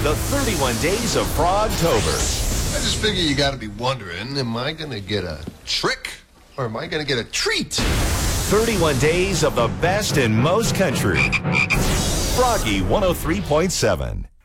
the 31 days of Frogtober. I just figure you got to be wondering, am I going to get a trick or am I going to get a treat? 31 days of the best in most country. Froggy 103.7.